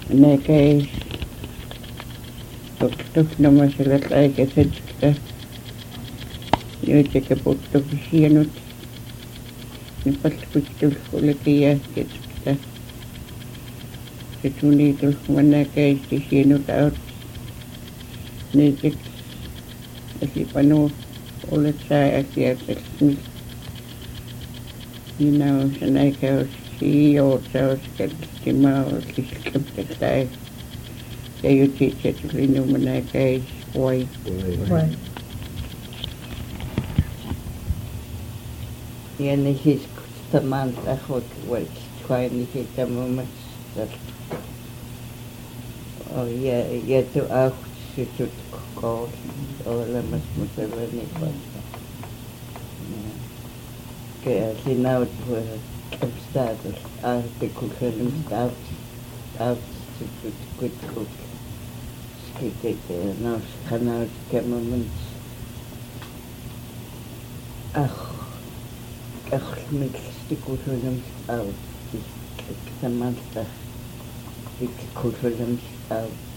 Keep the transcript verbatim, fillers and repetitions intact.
näkee tuttunomaisella aikaisesta joitakin puuttuisi hienot ne palkkuistulkuillekin jääkettä se suunnitelma näkee hienot aut niitä asipanu olet sai asiassa minä olen sen aikaa sijoittaa olisi mä olisin kämpästä ja jotain se tuli numma näkee voi Vai. ja ne siis tämän tahot voisi toini sitä mun mielestä ja ja tu auksi tut koko olemassa mutta niin vasta que sinä olet kämstäät artikkelin staut staut tut kut skite nos kanal kemmen ach ach miksti kusulum staut samanta ik kusulum staut